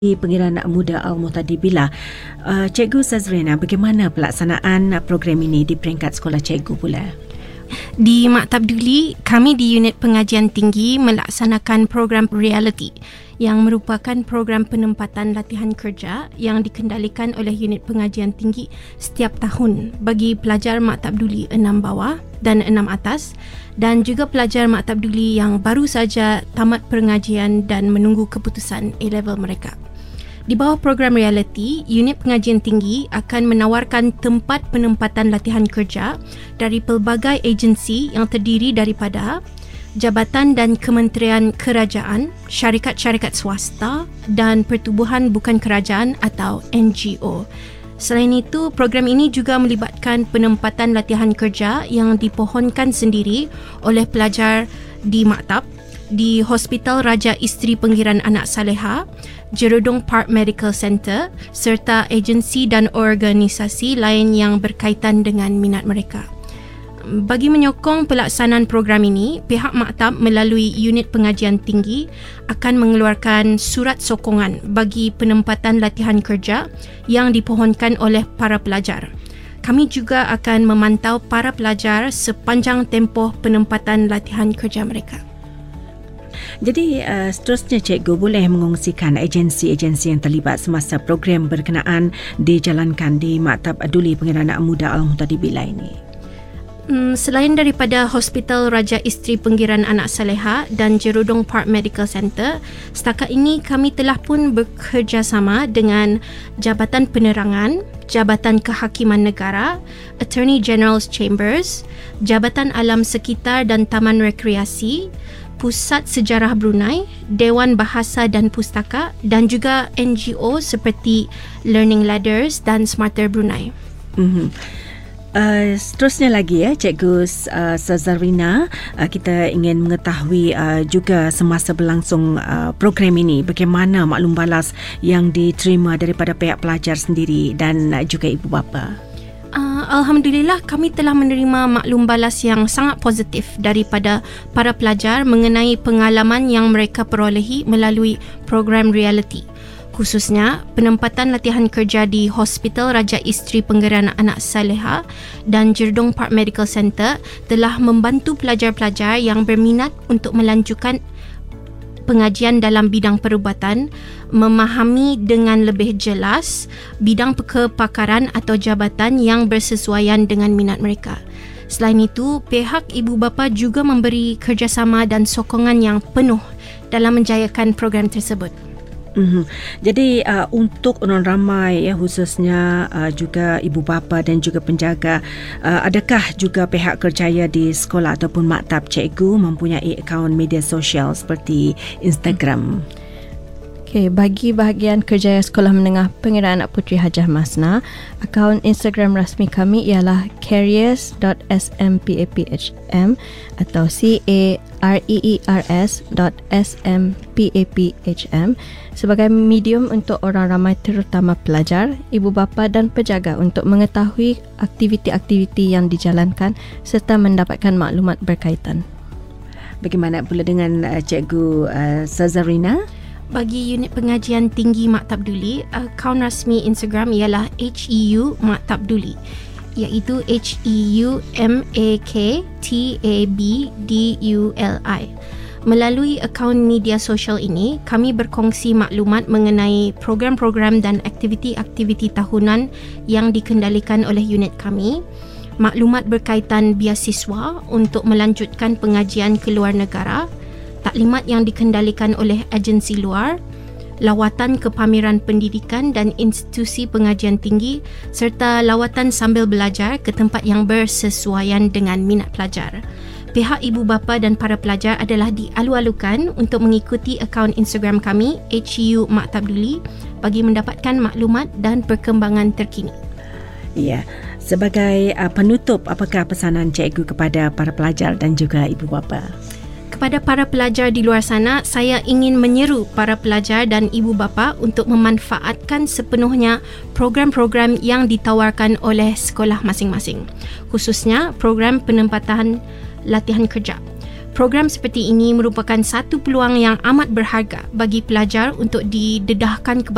Pengiran Anak Muda Al-Muhtadibila. Cikgu Sazrina, bagaimana pelaksanaan program ini di peringkat sekolah cikgu pula? Di Maktab Duli, kami di Unit Pengajian Tinggi melaksanakan program reality yang merupakan program penempatan latihan kerja yang dikendalikan oleh Unit Pengajian Tinggi setiap tahun bagi pelajar Maktab Duli 6 bawah dan 6 atas dan juga pelajar Maktab Duli yang baru saja tamat pengajian dan menunggu keputusan A-level mereka. Di bawah program reality, Unit Pengajian Tinggi akan menawarkan tempat penempatan latihan kerja dari pelbagai agensi yang terdiri daripada jabatan dan kementerian kerajaan, syarikat-syarikat swasta dan pertubuhan bukan kerajaan atau NGO. Selain itu, program ini juga melibatkan penempatan latihan kerja yang dipohonkan sendiri oleh pelajar di maktab, di Hospital Raja Isteri Pengiran Anak Saleha, Jerudong Park Medical Center serta agensi dan organisasi lain yang berkaitan dengan minat mereka. Bagi menyokong pelaksanaan program ini, pihak maktab melalui Unit Pengajian Tinggi akan mengeluarkan surat sokongan bagi penempatan latihan kerja yang dipohonkan oleh para pelajar. Kami juga akan memantau para pelajar sepanjang tempoh penempatan latihan kerja mereka. Jadi seterusnya cikgu boleh mengongsikan agensi-agensi yang terlibat semasa program berkenaan dijalankan di Maktab Duli Pengiran Anak Muda Al-Muhtadibila ini. Selain daripada Hospital Raja Isteri Pengiran Anak Saleha dan Jerudong Park Medical Center, setakat ini kami telah pun bekerjasama dengan Jabatan Penerangan, Jabatan Kehakiman Negara, Attorney General's Chambers, Jabatan Alam Sekitar dan Taman Rekreasi, Pusat Sejarah Brunei, Dewan Bahasa dan Pustaka dan juga NGO seperti Learning Ladders dan Smarter Brunei. Seterusnya lagi Cikgu Sazrina, kita ingin mengetahui juga semasa berlangsung program ini bagaimana maklum balas yang diterima daripada pihak pelajar sendiri dan juga ibu bapa. Alhamdulillah, kami telah menerima maklum balas yang sangat positif daripada para pelajar mengenai pengalaman yang mereka perolehi melalui program reality. Khususnya, penempatan latihan kerja di Hospital Raja Isteri Pengiran Anak Saleha dan Jerudong Park Medical Center telah membantu pelajar-pelajar yang berminat untuk melanjutkan pengajian dalam bidang perubatan, memahami dengan lebih jelas bidang kepakaran atau jabatan yang bersesuaian dengan minat mereka. Selain itu, pihak ibu bapa juga memberi kerjasama dan sokongan yang penuh dalam menjayakan program tersebut. Jadi untuk orang ramai khususnya juga ibu bapa dan juga penjaga, adakah juga pihak kerjaya di sekolah ataupun maktab cikgu mempunyai akaun media sosial seperti Instagram? Bagi bahagian kerjaya Sekolah Menengah Pengiran Anak Puteri Hajah Masna, akaun Instagram rasmi kami ialah careers.smpaphm atau careers.smpaphm sebagai medium untuk orang ramai terutama pelajar, ibu bapa dan penjaga untuk mengetahui aktiviti-aktiviti yang dijalankan serta mendapatkan maklumat berkaitan. Bagaimana pula dengan Cikgu Sazrina? Bagi Unit Pengajian Tinggi Maktab Duli, akaun rasmi Instagram ialah HEU Maktab Duli, iaitu HEUMAKTABDULI. Melalui akaun media sosial ini, kami berkongsi maklumat mengenai program-program dan aktiviti-aktiviti tahunan yang dikendalikan oleh unit kami, maklumat berkaitan beasiswa untuk melanjutkan pengajian ke luar negara, taklimat yang dikendalikan oleh agensi luar, lawatan ke pameran pendidikan dan institusi pengajian tinggi serta lawatan sambil belajar ke tempat yang bersesuaian dengan minat pelajar. Pihak ibu bapa dan para pelajar adalah dialu-alukan untuk mengikuti akaun Instagram kami HEU Maktab Duli bagi mendapatkan maklumat dan perkembangan terkini. Ya, sebagai penutup, apakah pesanan cikgu kepada para pelajar dan juga ibu bapa? Kepada para pelajar di luar sana, saya ingin menyeru para pelajar dan ibu bapa untuk memanfaatkan sepenuhnya program-program yang ditawarkan oleh sekolah masing-masing, khususnya program penempatan latihan kerja. Program seperti ini merupakan satu peluang yang amat berharga bagi pelajar untuk didedahkan kepada